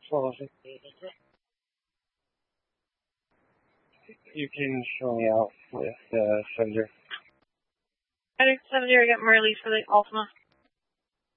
12. You can show me out with the Fender. Heading 70, I got Marley for the Altima.